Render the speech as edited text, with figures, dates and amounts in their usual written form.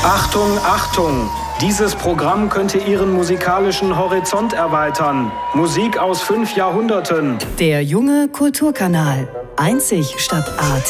Achtung, Achtung! Dieses Programm könnte Ihren musikalischen Horizont erweitern. Musik aus 5 Jahrhunderten. Der junge Kulturkanal. Einzig statt AT.